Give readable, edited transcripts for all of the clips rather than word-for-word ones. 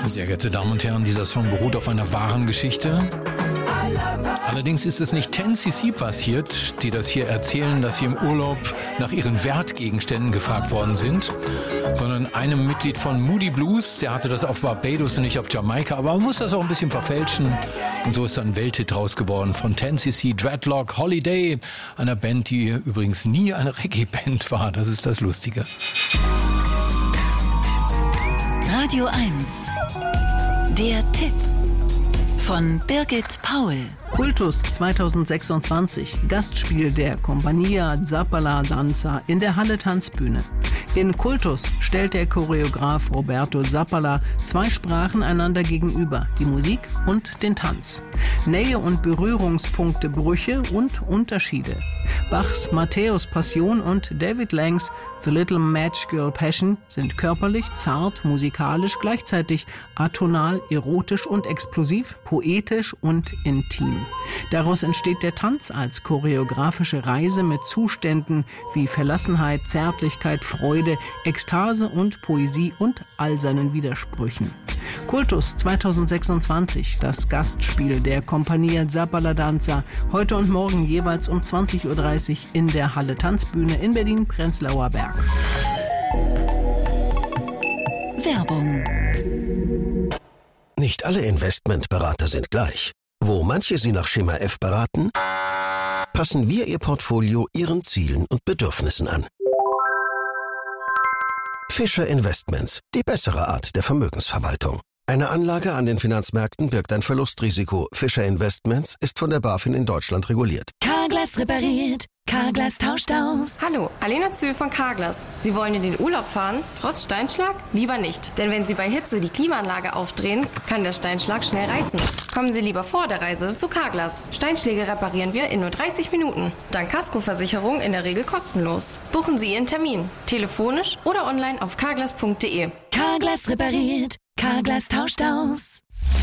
Sehr geehrte Damen und Herren, dieser Song beruht auf einer wahren Geschichte. Allerdings ist es nicht 10cc passiert, die das hier erzählen, dass sie im Urlaub nach ihren Wertgegenständen gefragt worden sind, sondern einem Mitglied von Moody Blues, der hatte das auf Barbados und nicht auf Jamaika, aber man muss das auch ein bisschen verfälschen. Und so ist dann ein Welthit draus geworden von 10cc, Dreadlock, Holiday, einer Band, die übrigens nie eine Reggae-Band war. Das ist das Lustige. Radio 1. Der Tipp von Birgit Paul. Kultus 2026, Gastspiel der Compagnia Zappala Danza in der Halle Tanzbühne. In Kultus stellt der Choreograf Roberto Zappala zwei Sprachen einander gegenüber, die Musik und den Tanz. Nähe und Berührungspunkte, Brüche und Unterschiede. Bachs Matthäus Passion und David Langs The Little Match Girl Passion sind körperlich, zart, musikalisch, gleichzeitig atonal, erotisch und explosiv, poetisch und intim. Daraus entsteht der Tanz als choreografische Reise mit Zuständen wie Verlassenheit, Zärtlichkeit, Freude, Ekstase und Poesie und all seinen Widersprüchen. Kultus 2026, das Gastspiel der Compagnia Zappala Danza, heute und morgen jeweils um 20.30 Uhr in der Halle Tanzbühne in Berlin-Prenzlauer Berg. Werbung. Nicht alle Investmentberater sind gleich. Wo manche Sie nach Schema F beraten, passen wir Ihr Portfolio Ihren Zielen und Bedürfnissen an. Fischer Investments, die bessere Art der Vermögensverwaltung. Eine Anlage an den Finanzmärkten birgt ein Verlustrisiko. Fischer Investments ist von der BaFin in Deutschland reguliert. Carglass repariert, Carglass tauscht aus. Hallo, Alena Zühl von Carglass. Sie wollen in den Urlaub fahren, trotz Steinschlag? Lieber nicht. Denn wenn Sie bei Hitze die Klimaanlage aufdrehen, kann der Steinschlag schnell reißen. Kommen Sie lieber vor der Reise zu Carglass. Steinschläge reparieren wir in nur 30 Minuten. Dank Kaskoversicherung in der Regel kostenlos. Buchen Sie Ihren Termin. Telefonisch oder online auf carglass.de. Carglass repariert, Carglass tauscht aus.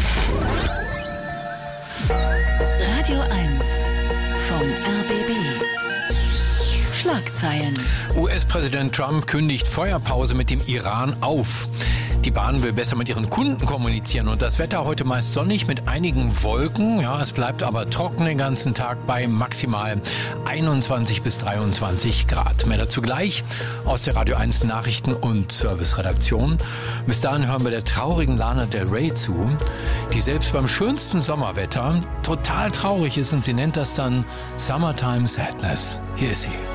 Radio 1 vom RBB. Schlagzeilen. US-Präsident Trump kündigt Feuerpause mit dem Iran auf. Die Bahn will besser mit ihren Kunden kommunizieren und das Wetter heute meist sonnig mit einigen Wolken. Ja, es bleibt aber trocken den ganzen Tag bei maximal 21 bis 23 Grad. Mehr dazu gleich aus der Radio 1 Nachrichten- und Service-Redaktion. Bis dahin hören wir der traurigen Lana Del Rey zu, die selbst beim schönsten Sommerwetter total traurig ist und sie nennt das dann Summertime Sadness. Hier ist sie.